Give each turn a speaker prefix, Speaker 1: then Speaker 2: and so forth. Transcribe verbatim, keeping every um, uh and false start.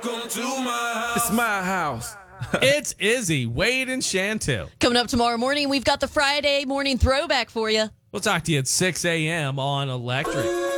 Speaker 1: Welcome to my house.
Speaker 2: It's my house.
Speaker 3: It's Izzy, Wade, and Chantil.
Speaker 4: Coming up tomorrow morning, we've got the Friday morning throwback for you.
Speaker 3: We'll talk to you at six a.m. on Electric.